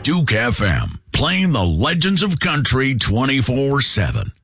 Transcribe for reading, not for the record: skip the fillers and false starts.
Duke FM, playing the legends of country 24/7.